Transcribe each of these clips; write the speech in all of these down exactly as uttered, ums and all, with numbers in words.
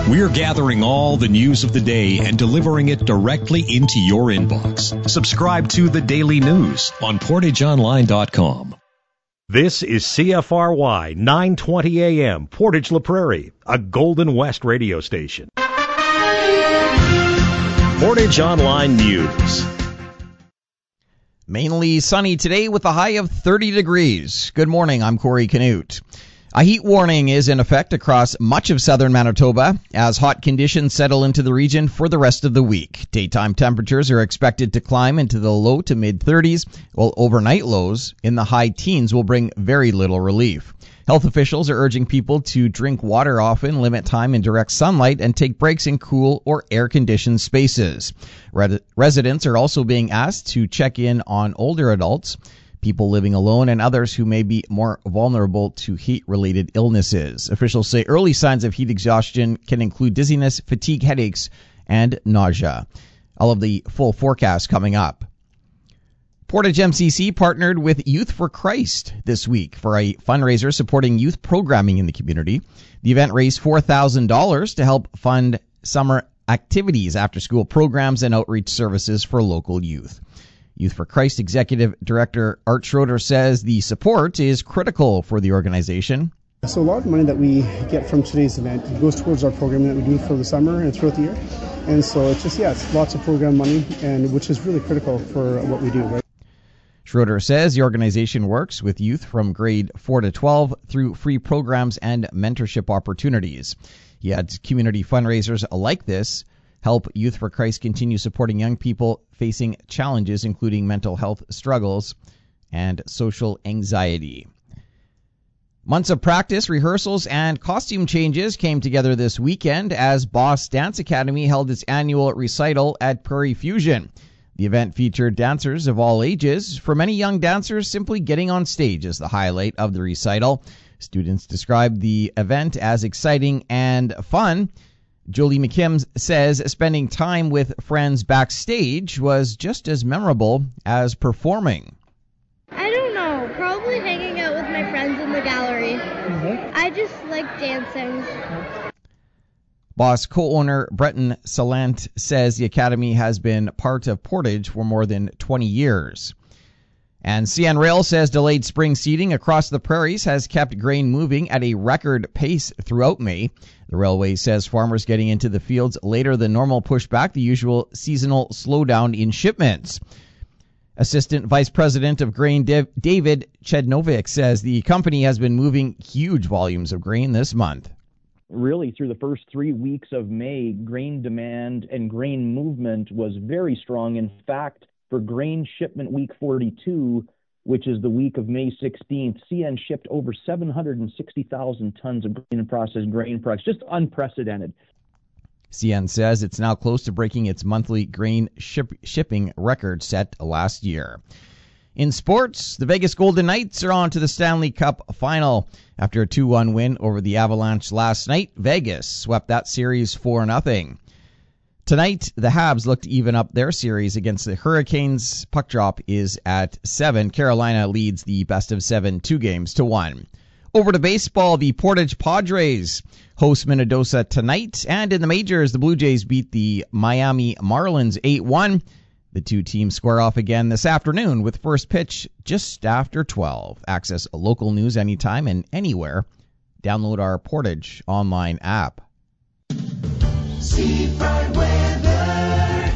We're gathering all the news of the day and delivering it directly into your inbox. Subscribe to The Daily News on portage online dot com. This is C F R Y nine twenty A M, Portage La Prairie, a Golden West radio station. Portage Online News. Mainly sunny today with a high of thirty degrees. Good morning, I'm Corey Canute. A heat warning is in effect across much of southern Manitoba as hot conditions settle into the region for the rest of the week. Daytime temperatures are expected to climb into the low to mid thirties, while overnight lows in the high teens will bring very little relief. Health officials are urging people to drink water often, limit time in direct sunlight, and take breaks in cool or air-conditioned spaces. Res- residents are also being asked to check in on older adults, people living alone, and others who may be more vulnerable to heat-related illnesses. Officials say early signs of heat exhaustion can include dizziness, fatigue, headaches, and nausea. All of the full forecast coming up. Portage M C C partnered with Youth for Christ this week for a fundraiser supporting youth programming in the community. The event raised four thousand dollars to help fund summer activities, after-school programs, and outreach services for local youth. Youth for Christ Executive Director Art Schroeder says the support is critical for the organization. So a lot of the money that we get from today's event goes towards our programming that we do for the summer and throughout the year. And so it's just, yeah, it's lots of program money, and which is really critical for what we do, right? Schroeder says the organization works with youth from grade four to twelve through free programs and mentorship opportunities. He adds community fundraisers like this help Youth for Christ continue supporting young people facing challenges including mental health struggles and social anxiety. Months of practice, rehearsals, and costume changes came together this weekend as Boss Dance Academy held its annual recital at Prairie Fusion. The event featured dancers of all ages. For many young dancers, simply getting on stage is the highlight of the recital. Students described the event as exciting and fun. Jolie McKim says spending time with friends backstage was just as memorable as performing. I don't know. Probably hanging out with my friends in the gallery. Mm-hmm. I just like dancing. Boss co-owner Breton Salant says the Academy has been part of Portage for more than twenty years. And C N Rail says delayed spring seeding across the prairies has kept grain moving at a record pace throughout May. The railway says farmers getting into the fields later than normal pushed back the usual seasonal slowdown in shipments. Assistant Vice President of Grain David Chednovic says the company has been moving huge volumes of grain this month. Really, through the first three weeks of May, grain demand and grain movement was very strong. In fact, for grain shipment week forty-two, which is the week of May sixteenth, C N shipped over seven hundred sixty thousand tons of grain and processed grain products, just unprecedented. C N says it's now close to breaking its monthly grain ship- shipping record set last year. In sports, the Vegas Golden Knights are on to the Stanley Cup final. After a two one win over the Avalanche last night, Vegas swept that series four nothing. Tonight, the Habs look to even up their series against the Hurricanes. Puck drop is at seven. Carolina leads the best of seven, two games to one. Over to baseball, the Portage Padres host Minnesota tonight. And in the majors, the Blue Jays beat the Miami Marlins eight one. The two teams square off again this afternoon with first pitch just after twelve. Access local news anytime and anywhere. Download our Portage online app. Seafront weather.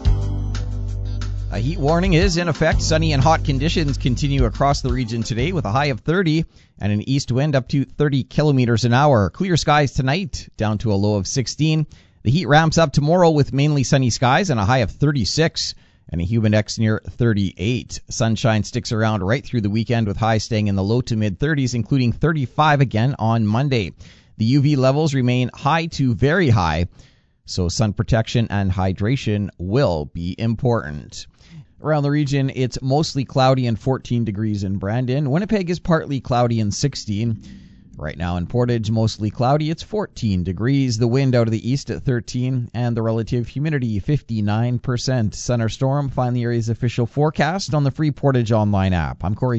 A heat warning is in effect. Sunny and hot conditions continue across the region today with a high of thirty and an east wind up to thirty kilometers an hour. Clear skies tonight down to a low of sixteen. The heat ramps up tomorrow with mainly sunny skies and a high of thirty-six and a humid index near thirty-eight. Sunshine sticks around right through the weekend with highs staying in the low to mid thirties, including thirty-five again on Monday. The U V levels remain high to very high, so sun protection and hydration will be important. Around the region, it's mostly cloudy and fourteen degrees in Brandon. Winnipeg is partly cloudy and sixteen. Right now in Portage, mostly cloudy. It's fourteen degrees. The wind out of the east at thirteen, and the relative humidity fifty-nine percent. Sun or storm, find the area's official forecast on the free Portage online app. I'm Corey